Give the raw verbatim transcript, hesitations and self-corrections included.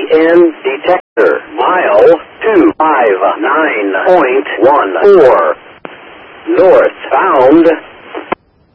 N detector. Mile two five nine point one four. Northbound.